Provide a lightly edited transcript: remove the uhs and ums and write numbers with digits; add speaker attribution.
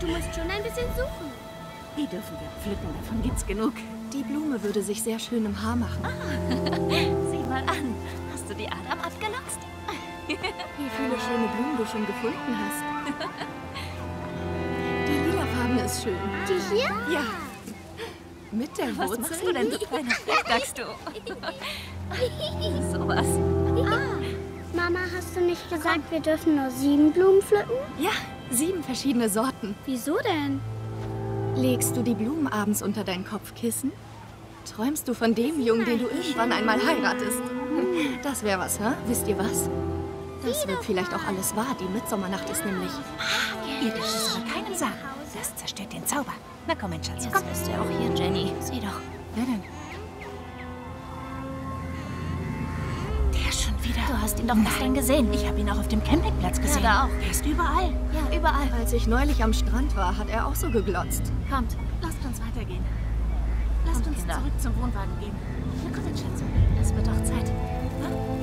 Speaker 1: Du musst schon ein bisschen suchen.
Speaker 2: Die dürfen wir pflücken, davon gibt's genug.
Speaker 3: Die Blume würde sich sehr schön im Haar machen.
Speaker 2: Sieh mal an. Hast du die Adam abgeluchst?
Speaker 3: Wie viele schöne Blumen du schon gefunden hast. Die lilafarbene ist schön.
Speaker 1: Die hier?
Speaker 3: Ja. Mit der
Speaker 2: Was
Speaker 3: Wurzel?
Speaker 2: machst du denn, du kleiner sagst du? Sowas.
Speaker 1: Mama, hast du nicht gesagt, wir dürfen nur 7 Blumen pflücken?
Speaker 3: Ja, 7 verschiedene Sorten.
Speaker 1: Wieso denn?
Speaker 3: Legst du die Blumen abends unter dein Kopfkissen? Träumst du von dem Jungen, den du irgendwann einmal heiratest? Das wäre was, hä? Wisst ihr was? Das wird vielleicht auch alles wahr. Die Mitsommernacht ist nämlich...
Speaker 2: Ihr dürft es aber keinem sagen. Das zerstört den Zauber. Na komm, mein Schatz, komm.
Speaker 4: Jetzt bist du auch hier, Jenny. Sieh doch.
Speaker 2: Na dann. Der schon wieder.
Speaker 4: Du hast ihn doch gestern gesehen.
Speaker 2: Ich habe ihn auch auf dem Campingplatz gesehen.
Speaker 4: da auch.
Speaker 2: Er ist überall.
Speaker 4: Ja, überall.
Speaker 3: Als ich neulich am Strand war, hat er auch so geglotzt.
Speaker 4: Kommt.
Speaker 2: Lasst uns weitergehen. Lasst uns
Speaker 4: Kinder.
Speaker 2: zurück zum Wohnwagen gehen. Na komm, mein Schatz.
Speaker 4: Es wird auch Zeit.
Speaker 2: Na?